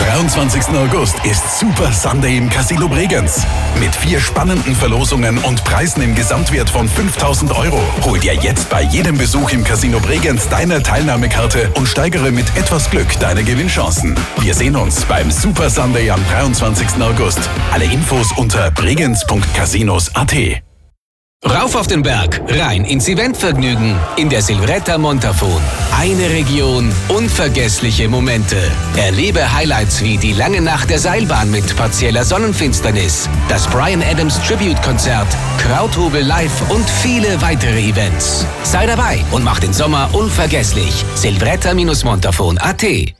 23. August ist Super Sunday im Casino Bregenz. Mit 4 spannenden Verlosungen und Preisen im Gesamtwert von 5.000 €. Hol dir jetzt bei jedem Besuch im Casino Bregenz deine Teilnahmekarte und steigere mit etwas Glück deine Gewinnchancen. Wir sehen uns beim Super Sunday am 23. August. Alle Infos unter bregenz.casinos.at. Rauf auf den Berg, rein ins Eventvergnügen in der Silvretta Montafon. Eine Region, unvergessliche Momente. Erlebe Highlights wie die lange Nacht der Seilbahn mit partieller Sonnenfinsternis, das Bryan Adams Tribute-Konzert, Krauthobel Live und viele weitere Events. Sei dabei und mach den Sommer unvergesslich. Silvretta-Montafon.at